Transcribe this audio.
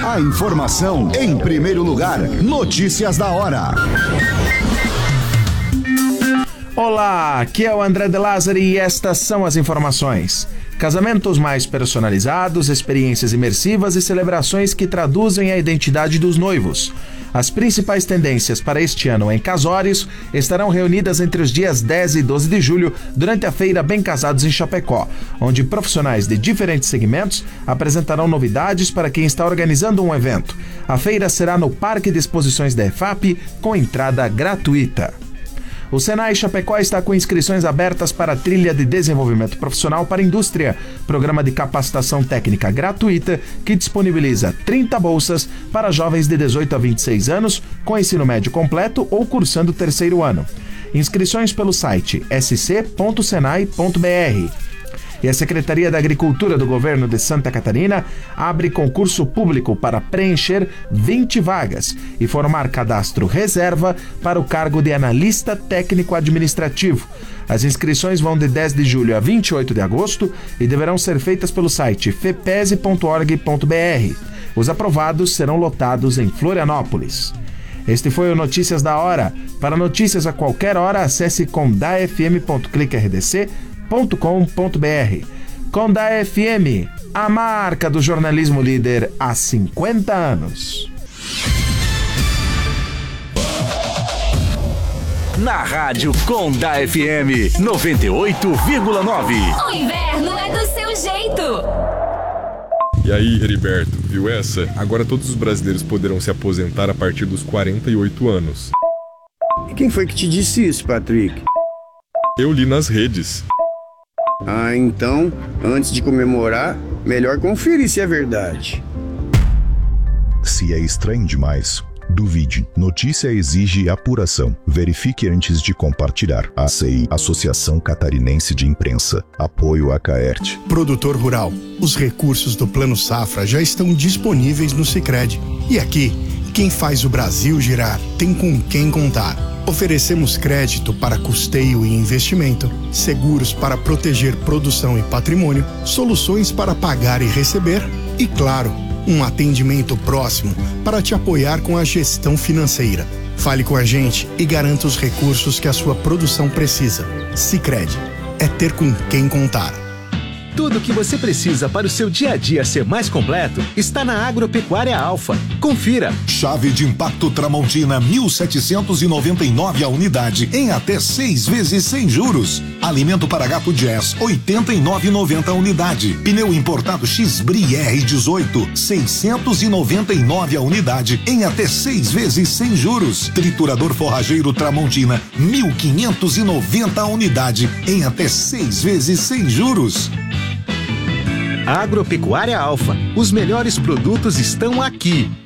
A informação em primeiro lugar. Notícias da hora. Olá, aqui é o André De Lázari e estas são as informações. Casamentos mais personalizados, experiências imersivas e celebrações que traduzem a identidade dos noivos. As principais tendências para este ano em casórios estarão reunidas entre os dias 10 e 12 de julho durante a Feira Bem Casados em Chapecó, onde profissionais de diferentes segmentos apresentarão novidades para quem está organizando um evento. A feira será no Parque de Exposições da EFAP, com entrada gratuita. O Senai Chapecó está com inscrições abertas para a Trilha de Desenvolvimento Profissional para a Indústria, programa de capacitação técnica gratuita que disponibiliza 30 bolsas para jovens de 18 a 26 anos com ensino médio completo ou cursando o terceiro ano. Inscrições pelo site sc.senai.br. E a Secretaria da Agricultura do Governo de Santa Catarina abre concurso público para preencher 20 vagas e formar cadastro reserva para o cargo de analista técnico administrativo. As inscrições vão de 10 de julho a 28 de agosto e deverão ser feitas pelo site fepese.org.br. Os aprovados serão lotados em Florianópolis. Este foi o Notícias da Hora. Para notícias a qualquer hora, acesse condafm.clickrdc.com.br. Conda FM, a marca do jornalismo líder há 50 anos. Na rádio Conda FM 98,9. O inverno é do seu jeito. E aí, Heriberto, viu essa? Agora todos os brasileiros poderão se aposentar a partir dos 48 anos. E quem foi que te disse isso, Patrick? Eu li nas redes. Ah, então, antes de comemorar, melhor conferir se é verdade. Se é estranho demais, duvide. Notícia exige apuração. Verifique antes de compartilhar. ACI, Associação Catarinense de Imprensa. Apoio a Caerte. Produtor rural. Os recursos do Plano Safra já estão disponíveis no Sicredi. E aqui, quem faz o Brasil girar tem com quem contar. Oferecemos crédito para custeio e investimento, seguros para proteger produção e patrimônio, soluções para pagar e receber e, claro, um atendimento próximo para te apoiar com a gestão financeira. Fale com a gente e garanta os recursos que a sua produção precisa. Sicredi é ter com quem contar. Tudo o que você precisa para o seu dia a dia ser mais completo está na Agropecuária Alfa. Confira. Chave de impacto Tramontina 1.799 a unidade em até 6 vezes sem juros. Alimento para gato Jazz 89,90 a unidade. Pneu importado X-Bri R18 699 a unidade em até 6 vezes sem juros. Triturador forrageiro Tramontina 1.590 a unidade em até 6 vezes sem juros. Agropecuária Alfa. Os melhores produtos estão aqui.